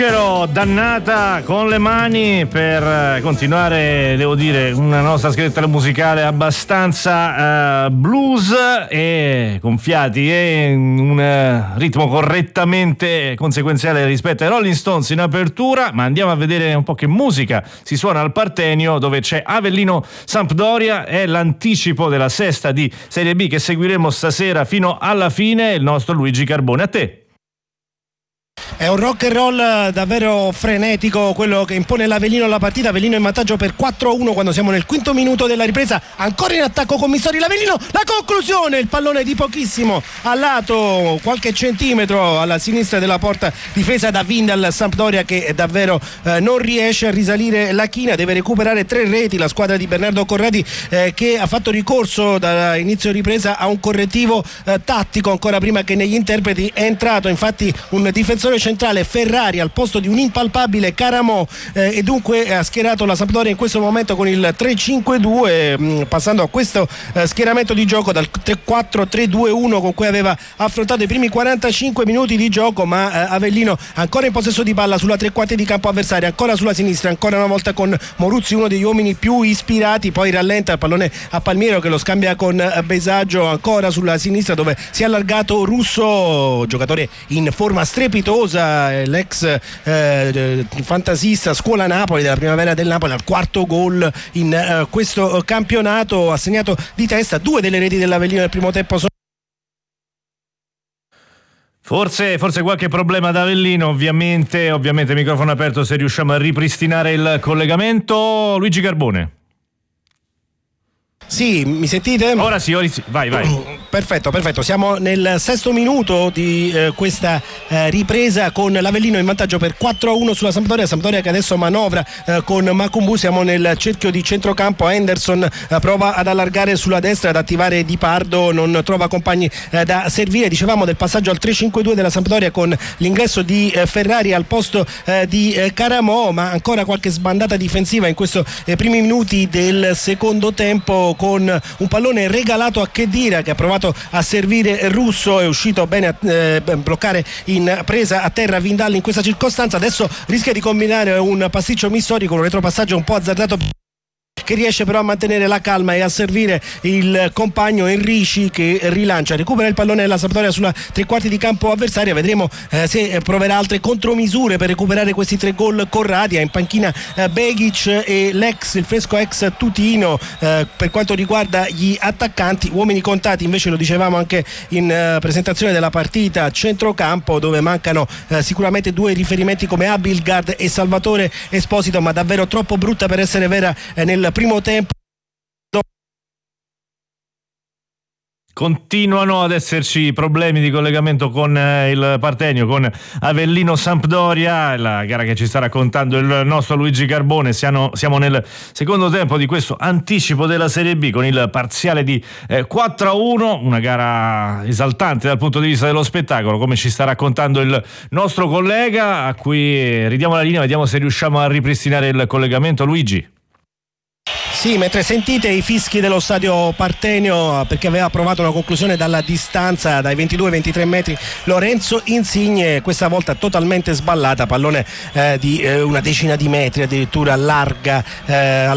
Dannata con le mani per continuare, devo dire, una nostra scaletta musicale abbastanza blues e gonfiati e in un ritmo correttamente conseguenziale rispetto ai Rolling Stones in apertura. Ma andiamo a vedere un po' che musica si suona al Partenio, dove c'è Avellino Sampdoria, è l'anticipo della sesta di Serie B che seguiremo stasera fino alla fine. Il nostro Luigi Carbone, a te. È un rock and roll davvero frenetico quello che impone l'Avellino alla partita. Avellino in vantaggio per 4-1 quando siamo nel quinto minuto della ripresa, ancora in attacco Commissori l'Avellino, la conclusione, il pallone di pochissimo a lato, qualche centimetro alla sinistra della porta difesa da Vindal. Sampdoria che davvero non riesce a risalire la china, deve recuperare 3 reti la squadra di Bernardo Corradi che ha fatto ricorso dall'inizio ripresa a un correttivo tattico ancora prima che negli interpreti. È entrato infatti un difensore centrale, Ferrari, al posto di un impalpabile Caramò e dunque ha schierato la Sampdoria in questo momento con il 3-5-2, passando a questo schieramento di gioco dal 3-4-3-2-1 con cui aveva affrontato i primi 45 minuti di gioco. Ma Avellino ancora in possesso di palla sulla tre quarti di campo avversaria, ancora sulla sinistra, ancora una volta con Moruzzi, uno degli uomini più ispirati, poi rallenta il pallone a Palmiero che lo scambia con Besaggio, ancora sulla sinistra dove si è allargato Russo, giocatore in forma strepitosa, l'ex fantasista scuola Napoli della primavera del Napoli, al quarto gol in questo campionato, ha segnato di testa. 2 delle reti dell'Avellino nel primo tempo sono Forse qualche problema ad Avellino, ovviamente microfono aperto se riusciamo a ripristinare il collegamento. Luigi Carbone. Sì, mi sentite? Ora sì, vai. Perfetto, siamo nel sesto minuto di questa ripresa con l'Avellino in vantaggio per 4-1 sulla Sampdoria che adesso manovra con Macumbu. Siamo nel cerchio di centrocampo, Henderson prova ad allargare sulla destra, ad attivare Di Pardo, non trova compagni da servire. Dicevamo del passaggio al 3-5-2 della Sampdoria con l'ingresso di Ferrari al posto di Caramò, ma ancora qualche sbandata difensiva in questi primi minuti del secondo tempo, con un pallone regalato a Khedira che ha provato a servire Russo, è uscito bene a bloccare in presa a terra Vindal in questa circostanza. Adesso rischia di combinare un pasticcio Missori con un retropassaggio un po' azzardato, che riesce però a mantenere la calma e a servire il compagno Enrici che rilancia, recupera il pallone della Sampdoria sulla tre quarti di campo avversaria. Vedremo se proverà altre contromisure per recuperare questi 3 gol Corradi. Ha in panchina Begic e il fresco ex Tutino per quanto riguarda gli attaccanti. Uomini contati invece, lo dicevamo anche in presentazione della partita, centrocampo dove mancano sicuramente 2 riferimenti come Abilgard e Salvatore Esposito, ma davvero troppo brutta per essere vera nel primo tempo. Continuano ad esserci problemi di collegamento con il Partenio, con Avellino Sampdoria, la gara che ci sta raccontando il nostro Luigi Carbone. Siamo nel secondo tempo di questo anticipo della Serie B con il parziale di 4-1, una gara esaltante dal punto di vista dello spettacolo, come ci sta raccontando il nostro collega, a cui ridiamo la linea, vediamo se riusciamo a ripristinare il collegamento. Luigi. Sì, mentre sentite i fischi dello stadio Partenio, perché aveva provato una conclusione dalla distanza dai 22-23 metri Lorenzo Insigne, questa volta totalmente sballata, pallone di una decina di metri addirittura larga